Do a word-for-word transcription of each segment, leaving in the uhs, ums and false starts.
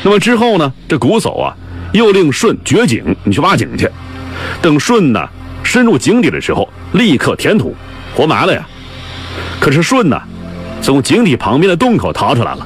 那么之后呢，这瞽叟啊又令舜掘井，你去挖井去。等舜呢深入井底的时候，立刻填土，活埋了呀。可是舜呢从井底旁边的洞口逃出来了。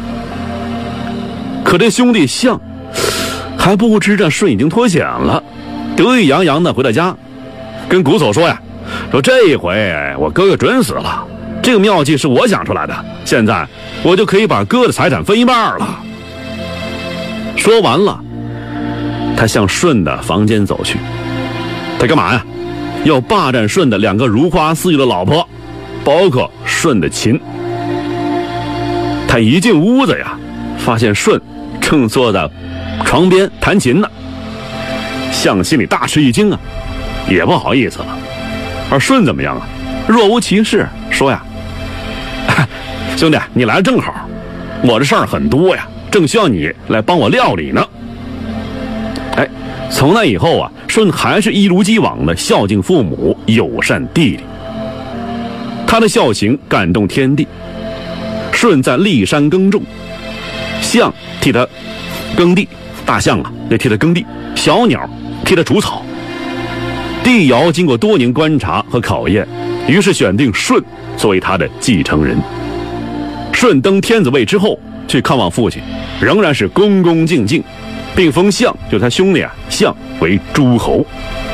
可这兄弟象还不知这舜已经脱险了，得意洋洋的回到家，跟瞽叟说呀，说这一回我哥哥准死了，这个妙计是我想出来的，现在我就可以把哥的财产分一半了。说完了，他向舜的房间走去。他干嘛呀？要霸占舜的两个如花似玉的老婆，包括舜的琴。他一进屋子呀，发现舜正坐在床边弹琴呢。象心里大吃一惊啊，也不好意思了。而舜怎么样啊？若无其事说呀，兄弟你来正好，我这事儿很多呀，正需要你来帮我料理呢。哎，从那以后啊，舜还是一如既往的孝敬父母，友善弟弟。他的孝行感动天地。舜在骊山耕种，象替他耕地，大象啊也替他耕地，小鸟替他除草。帝尧经过多年观察和考验，于是选定舜作为他的继承人。舜登天子位之后，去看望父亲，仍然是恭恭敬敬，并封象，就是他兄弟啊象为诸侯。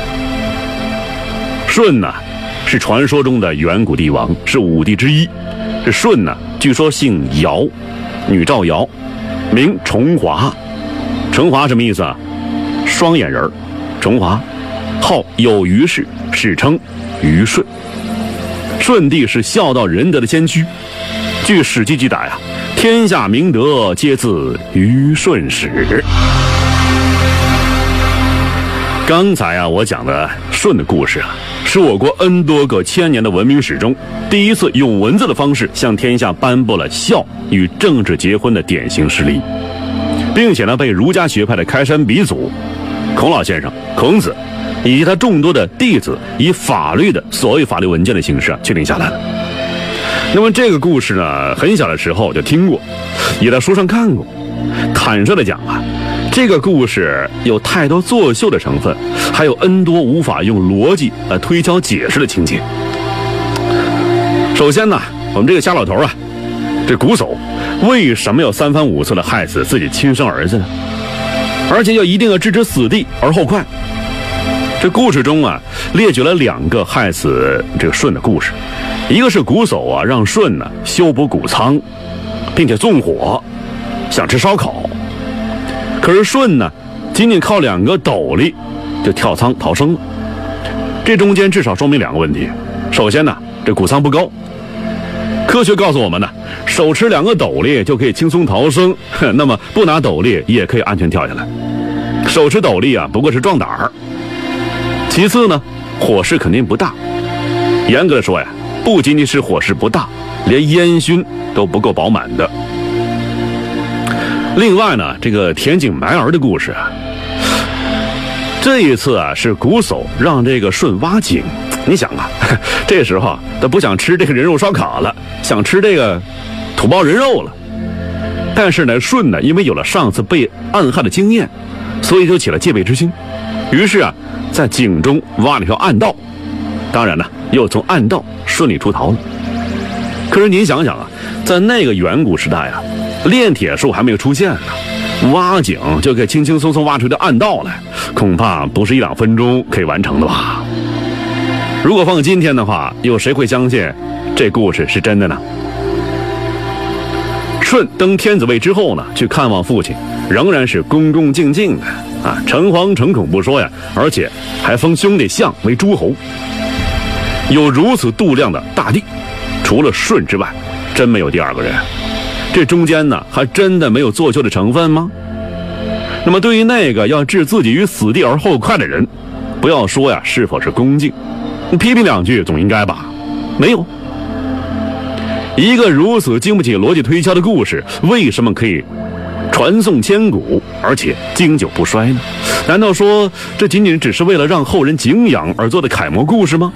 舜呢是传说中的远古帝王，是五帝之一。这舜呢据说姓尧，女赵尧，名重华。重华什么意思啊？双眼人。重华号有余氏，史称虞舜。舜帝是孝道仁德的先驱，据史记记载啊，天下明德皆自虞舜始。刚才啊我讲的舜的故事啊，是我国 N 多个千年的文明史中第一次用文字的方式向天下颁布了孝与政治结婚的典型事例，并且呢被儒家学派的开山鼻祖孔老先生孔子以及他众多的弟子以法律的所谓法律文件的形式啊确定下来了。那么这个故事呢，很小的时候就听过，也在书上看过。坦率的讲啊，这个故事有太多作秀的成分，还有 N 多无法用逻辑来推敲解释的情节。首先呢，我们这个瞎老头啊，这瞽叟为什么要三番五次的害死自己亲生儿子呢？而且要一定要置之死地而后快。这故事中啊，列举了两个害死这个舜的故事。一个是瞽叟啊让舜呢修补谷仓，并且纵火想吃烧烤，可是舜呢仅仅靠两个斗笠就跳仓逃生了。这中间至少说明两个问题。首先呢，这谷仓不高，科学告诉我们呢，手持两个斗笠就可以轻松逃生，那么不拿斗笠也可以安全跳下来。手持斗笠啊不过是壮胆儿。其次呢，火势肯定不大，严格的说呀，不仅仅是火势不大，连烟熏都不够饱满的。另外呢，这个田井埋儿的故事啊，这一次啊是瞽叟让这个舜挖井。你想啊，这时候他不想吃这个人肉烧烤了，想吃这个土包人肉了。但是呢，舜呢因为有了上次被暗害的经验，所以就起了戒备之心。于是啊，在井中挖了一条暗道，当然呢，又从暗道顺利出逃了。可是您想想啊，在那个远古时代啊，炼铁术还没有出现呢，挖井就可以轻轻松松挖出一条暗道来，恐怕不是一两分钟可以完成的吧。如果放今天的话，有谁会相信这故事是真的呢？舜登天子位之后呢，去看望父亲，仍然是恭恭敬敬的啊，诚惶诚恐不说呀，而且还封兄弟象为诸侯。有如此度量的大帝，除了舜之外，真没有第二个人。这中间呢，还真的没有作秀的成分吗？那么对于那个要置自己于死地而后快的人，不要说呀是否是恭敬，批评两句总应该吧？没有。一个如此经不起逻辑推敲的故事，为什么可以传颂千古，而且经久不衰呢？难道说这仅仅只是为了让后人敬仰而做的楷模故事吗？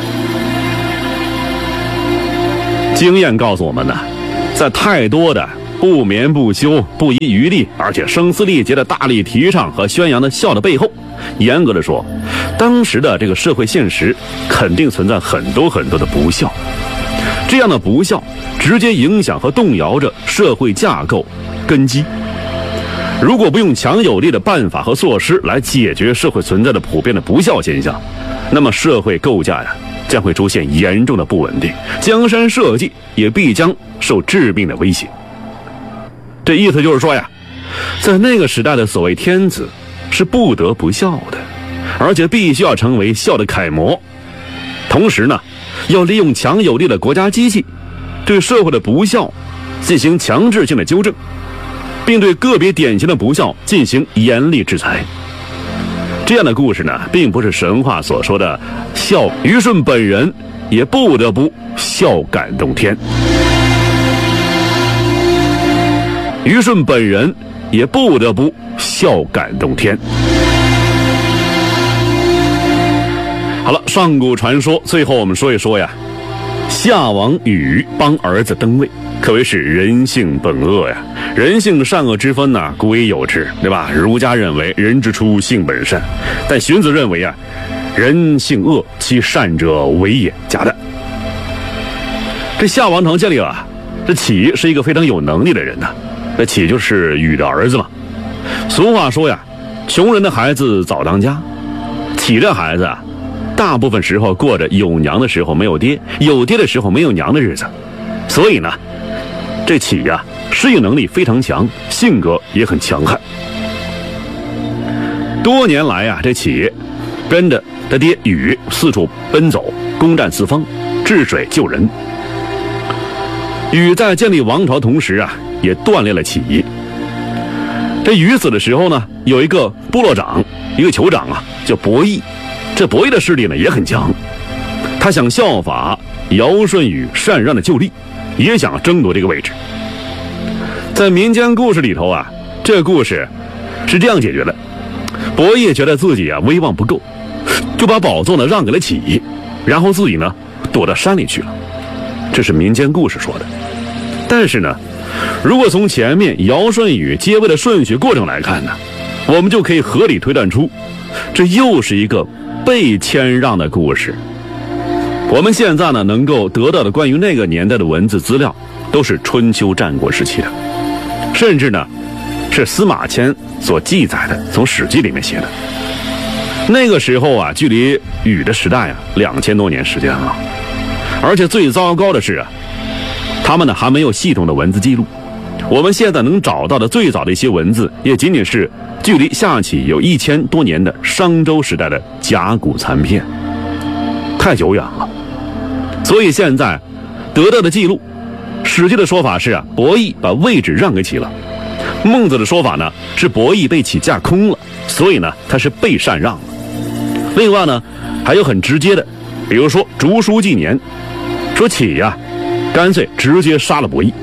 经验告诉我们呢，在太多的不眠不休、不遗余力，而且声嘶力竭的大力提倡和宣扬的孝的背后，严格的说，当时的这个社会现实肯定存在很多很多的不孝。这样的不孝直接影响和动摇着社会架构根基。如果不用强有力的办法和措施来解决社会存在的普遍的不孝现象，那么社会构架呀将会出现严重的不稳定，江山社稷也必将受致命的威胁。这意思就是说呀，在那个时代的所谓天子是不得不孝的，而且必须要成为孝的楷模。同时呢，要利用强有力的国家机器，对社会的不孝进行强制性的纠正，并对个别典型的不孝进行严厉制裁。这样的故事呢，并不是神话所说的孝，虞舜本人也不得不孝感动天。虞舜本人也不得不孝感动天。好了，上古传说，最后我们说一说呀，夏王禹帮儿子登位，可谓是人性本恶呀。人性善恶之分呢，古已有之，对吧？儒家认为人之初性本善，但荀子认为啊，人性恶，其善者为也，假的。这夏王朝建立了，这启是一个非常有能力的人呢。这启就是禹的儿子嘛。俗话说呀，穷人的孩子早当家。启这孩子啊，大部分时候过着有娘的时候没有爹，有爹的时候没有娘的日子。所以呢，这启呀，适应能力非常强，性格也很强悍。多年来啊，这启跟着他爹禹四处奔走，攻占四方，治水救人。禹在建立王朝同时啊，也锻炼了启。这禹死的时候呢，有一个部落长，一个酋长啊，叫伯益。这伯益的势力呢也很强，他想效法尧舜禹禅让的旧例，也想争夺这个位置。在民间故事里头啊，这个故事是这样解决的：伯益觉得自己啊威望不够，就把宝座呢让给了启，然后自己呢躲到山里去了。这是民间故事说的。但是呢，如果从前面尧舜禹接位的顺序过程来看呢，我们就可以合理推断出，这又是一个被谦让的故事。我们现在呢能够得到的关于那个年代的文字资料，都是春秋战国时期的，甚至呢是司马迁所记载的，从史记里面写的。那个时候啊，距离禹的时代啊两千多年时间了，而且最糟糕的是啊，他们呢还没有系统的文字记录。我们现在能找到的最早的一些文字，也仅仅是距离夏启有一千多年的商周时代的甲骨残片，太久远了。所以现在得到的记录，史记的说法是啊，伯益把位置让给启了；孟子的说法呢，是伯益被启架空了，所以呢他是被禅让了。另外呢，还有很直接的，比如说竹书纪年，说启呀、啊，干脆直接杀了伯益。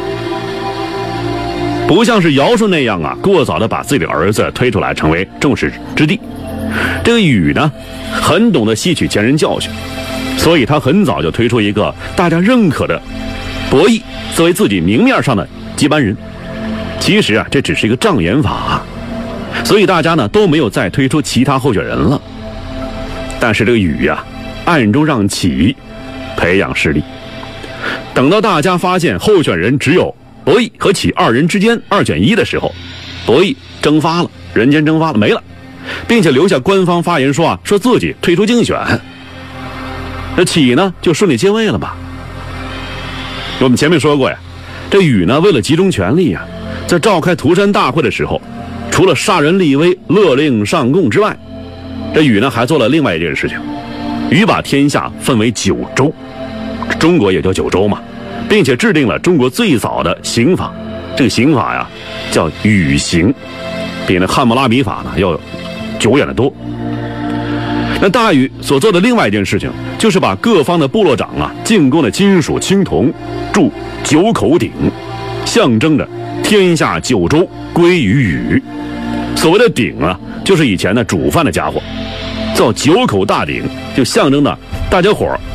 不像是尧舜那样啊，过早的把自己的儿子推出来成为众矢之的。这个禹呢，很懂得吸取前人教训，所以他很早就推出一个大家认可的伯益作为自己明面上的接班人。其实啊，这只是一个障眼法，所以大家呢都没有再推出其他候选人了。但是这个禹呀、啊，暗中让启培养势力。等到大家发现候选人只有伯益和启二人之间二选一的时候，伯益蒸发了，人间蒸发了，没了，并且留下官方发言说啊，说自己退出竞选。这启呢就顺利接位了吧。我们前面说过呀，这禹呢为了集中权力啊，在召开涂山大会的时候，除了杀人立威、勒令上贡之外，这禹呢还做了另外一件事情。禹把天下分为九州，中国也叫九州嘛，并且制定了中国最早的刑法。这个刑法呀叫禹刑，比那汉谟拉比法呢要久远的多。那大禹所做的另外一件事情，就是把各方的部落长啊进贡的金属青铜铸九口鼎，象征着天下九州归于禹。所谓的鼎啊，就是以前的煮饭的家伙，造九口大鼎，就象征着大家伙